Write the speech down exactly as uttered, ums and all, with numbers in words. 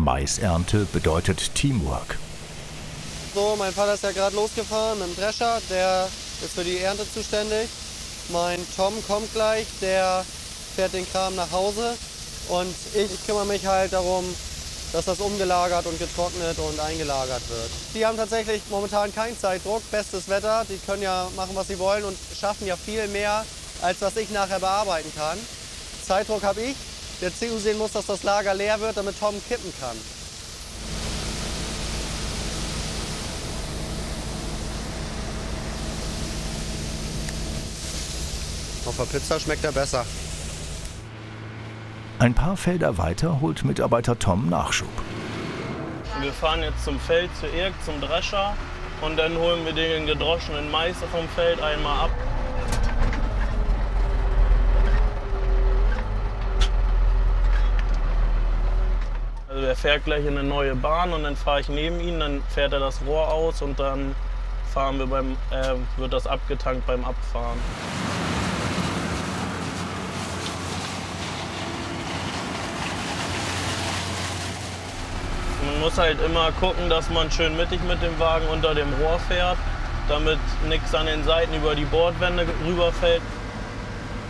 Maisernte bedeutet Teamwork. So, mein Vater ist ja gerade losgefahren mit dem Drescher, der ist für die Ernte zuständig. Mein Tom kommt gleich, der fährt den Kram nach Hause. Und ich, ich kümmere mich halt darum, dass das umgelagert und getrocknet und eingelagert wird. Die haben tatsächlich momentan keinen Zeitdruck, bestes Wetter. Die können ja machen, was sie wollen und schaffen ja viel mehr, als was ich nachher bearbeiten kann. Zeitdruck habe ich. Der zusehen muss, dass das Lager leer wird, damit Tom kippen kann. Auf der Pizza schmeckt er besser. Ein paar Felder weiter holt Mitarbeiter Tom Nachschub. Wir fahren jetzt zum Feld zu Irk, zum Drescher, und dann holen wir den gedroschenen Mais vom Feld einmal ab. Also er fährt gleich in eine neue Bahn und dann fahre ich neben ihn, dann fährt er das Rohr aus und dann fahren wir beim, äh, wird das abgetankt beim Abfahren. Man muss halt immer gucken, dass man schön mittig mit dem Wagen unter dem Rohr fährt, damit nichts an den Seiten über die Bordwände rüberfällt.